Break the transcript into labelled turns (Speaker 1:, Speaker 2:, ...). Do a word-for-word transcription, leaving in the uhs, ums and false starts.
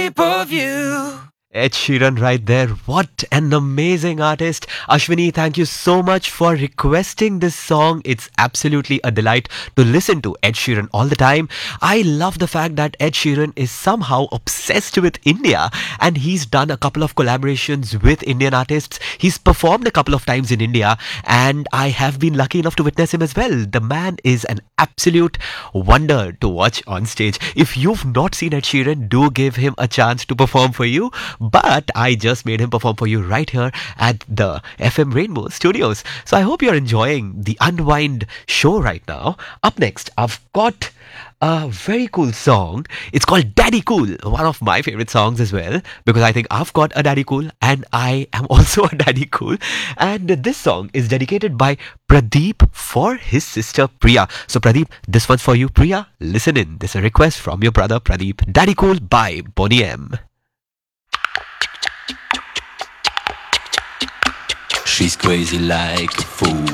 Speaker 1: Pay-per-view.
Speaker 2: Ed Sheeran right there. What an amazing artist. Ashwini, thank you so much for requesting this song. It's absolutely a delight to listen to Ed Sheeran all the time. I love the fact that Ed Sheeran is somehow obsessed with India and he's done a couple of collaborations with Indian artists. He's performed a couple of times in India and I have been lucky enough to witness him as well. The man is an absolute wonder to watch on stage. If you've not seen Ed Sheeran, do give him a chance to perform for you. But I just made him perform for you right here at the F M Rainbow Studios. So I hope you're enjoying the Unwind show right now. Up next, I've got a very cool song. It's called Daddy Cool, one of my favorite songs as well, because I think I've got a daddy cool and I am also a daddy cool. And this song is dedicated by Pradeep for his sister Priya. So Pradeep, this one's for you, Priya. Listen in. This is a request from your brother Pradeep. Daddy Cool by Boney M.
Speaker 1: She's crazy like a fool.